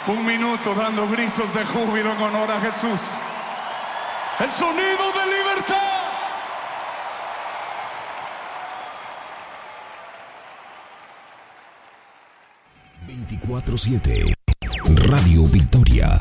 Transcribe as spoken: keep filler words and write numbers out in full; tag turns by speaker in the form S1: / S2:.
S1: Un minuto dando gritos de júbilo en honor a Jesús. El sonido de libertad.
S2: veinticuatro siete Radio Victoria.